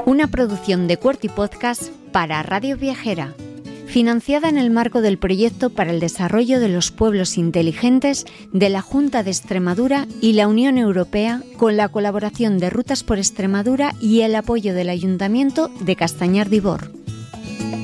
Una producción de QWERTY Podcast para Radio Viajera, financiada en el marco del Proyecto para el Desarrollo de los Pueblos Inteligentes de la Junta de Extremadura y la Unión Europea, con la colaboración de Rutas por Extremadura y el apoyo del Ayuntamiento de Castañar de Ibor.